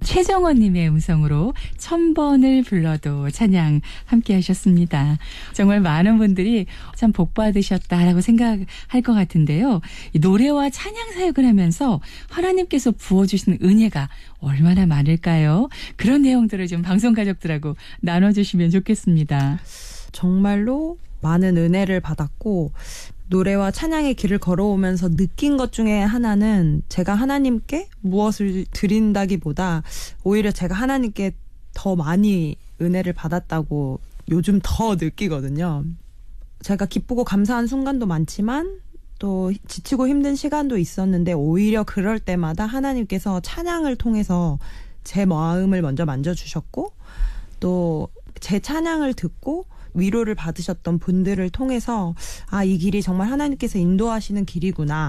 최정원님의 음성으로 1000번을 불러도 찬양 함께 하셨습니다. 정말 많은 분들이 참 복 받으셨다라고 생각할 것 같은데요. 이 노래와 찬양 사역을 하면서 하나님께서 부어주신 은혜가 얼마나 많을까요? 그런 내용들을 좀 방송 가족들하고 나눠주시면 좋겠습니다. 정말로 많은 은혜를 받았고 노래와 찬양의 길을 걸어오면서 느낀 것 중에 하나는 제가 하나님께 무엇을 드린다기보다 오히려 제가 하나님께 더 많이 은혜를 받았다고 요즘 더 느끼거든요. 제가 기쁘고 감사한 순간도 많지만 또 지치고 힘든 시간도 있었는데 오히려 그럴 때마다 하나님께서 찬양을 통해서 제 마음을 먼저 만져주셨고 또 제 찬양을 듣고 위로를 받으셨던 분들을 통해서 아, 이 길이 정말 하나님께서 인도하시는 길이구나.